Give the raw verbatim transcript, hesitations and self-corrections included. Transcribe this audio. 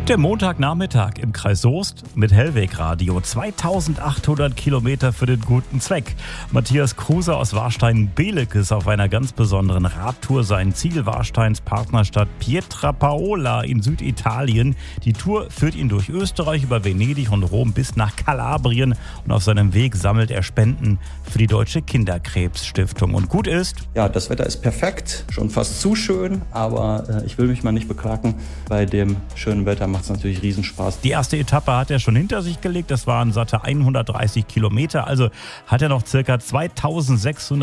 Der Montagnachmittag im Kreis Soest mit Hellwegradio. zweitausendachthundert Kilometer für den guten Zweck. Matthias Kruse aus Warstein-Beelek ist auf einer ganz besonderen Radtour. Sein Ziel Warsteins Partnerstadt Pietrapaola in Süditalien. Die Tour führt ihn durch Österreich, über Venedig und Rom bis nach Kalabrien. Und auf seinem Weg sammelt er Spenden für die Deutsche Kinderkrebsstiftung. Und gut ist... Ja, das Wetter ist perfekt, schon fast zu schön, aber äh, ich will mich mal nicht beklagen. Bei dem schönen Wetter macht es natürlich Riesenspaß. Die erste Etappe hat er schon hinter sich gelegt. Das waren satte hundertdreißig Kilometer. Also hat er noch circa zweitausendsechshundert